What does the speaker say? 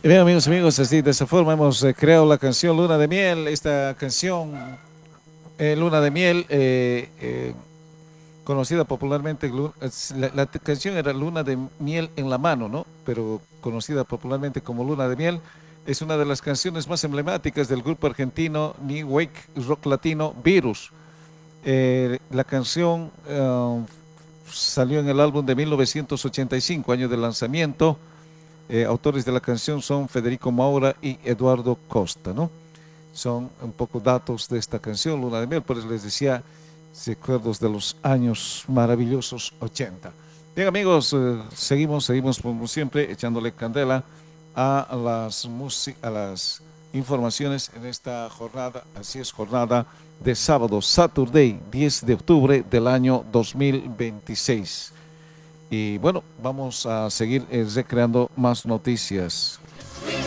Bien, amigos, así de esa forma hemos creado la canción Luna de Miel. Esta canción, Luna de Miel, conocida popularmente, la canción era Luna de Miel en la mano, ¿no? Pero conocida popularmente como Luna de Miel, es una de las canciones más emblemáticas del grupo argentino New Wave Rock Latino Virus. La canción salió en el álbum de 1985, año de lanzamiento. Autores de la canción son Federico Maura y Eduardo Costa, ¿no? Son un poco datos de esta canción, Luna de Miel, por eso les decía, recuerdos de los años maravillosos 80. Bien, amigos, seguimos como siempre echándole candela a las informaciones en esta jornada, así es, jornada de sábado, Saturday, 10 de octubre del año 2026. Y bueno, vamos a seguir recreando más noticias.